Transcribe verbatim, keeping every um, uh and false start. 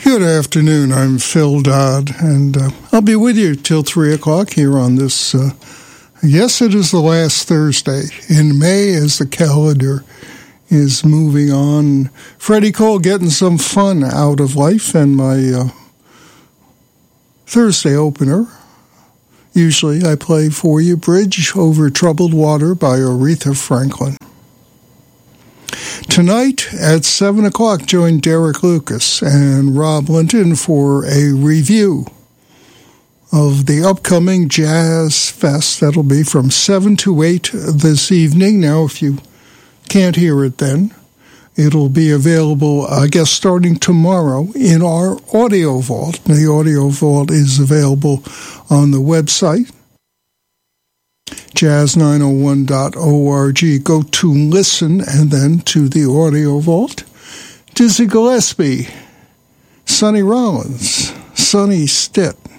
Good afternoon, I'm Phil Dodd, and uh, I'll be with you till three o'clock here on this, uh, yes, it is the last Thursday in May as the calendar is moving on. Freddie Cole getting some fun out of life, and my uh, Thursday opener. Usually I play for you Bridge Over Troubled Water by Aretha Franklin. Tonight at seven o'clock, join Derek Lucas and Rob Linton for a review of the upcoming Jazz Fest. That'll be from seven to eight this evening. Now, if you can't hear it then, it'll be available, I guess, starting tomorrow in our audio vault. The audio vault is available on the website, jazz nine oh one dot org. Go to listen and then to the audio vault. Dizzy Gillespie, Sonny Rollins, Sonny Stitt,